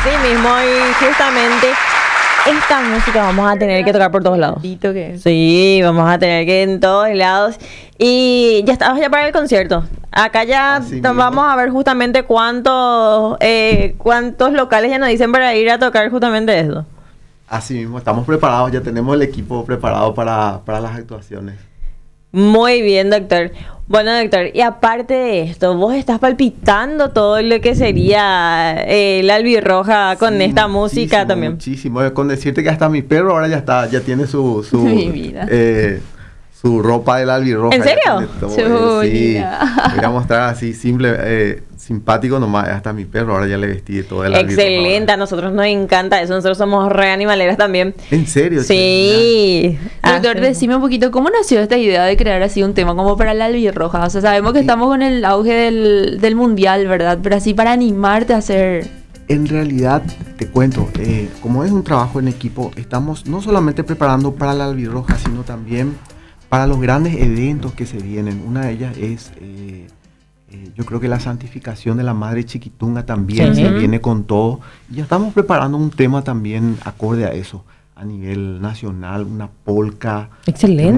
Así mismo, y justamente esta música vamos a tener que tocar por todos lados. Que Sí, vamos a tener que ir en todos lados. Y ya estamos ya para el concierto. Acá ya Así mismo. vamos a ver justamente cuántos locales ya nos dicen para ir a tocar justamente eso. Así mismo, estamos preparados, ya tenemos el equipo preparado para las actuaciones. Muy bien, doctor. Bueno, doctor, y aparte de esto, vos estás palpitando todo lo que sería la albirroja con Sí, esta música muchísimo, también. Muchísimo, con decirte que hasta mi perro ahora ya tiene Mi vida. su ropa de la albirroja. ¿En ya serio? tiene todo, sí, Chulia. voy a mostrar así simple, simpático nomás, hasta mi perro ahora ya le vestí de todo de la albirroja Excelente, a ahora. nosotros nos encanta eso, nosotros somos re animaleras también. ¿En serio? Che? Sí. Doctor, decime un poquito, ¿cómo nació esta idea de crear así un tema como para la albirroja? O sea, sabemos que estamos con el auge del mundial, ¿verdad? Pero así para animarte a hacer... En realidad, te cuento, como es un trabajo en equipo, estamos no solamente preparando para la albirroja, sino también para los grandes eventos que se vienen. Una de ellas es, yo creo que la santificación de la Madre Chiquitunga también Sí. se viene con todo. Y ya estamos preparando un tema también acorde a eso, a nivel nacional, una polca. Excelente.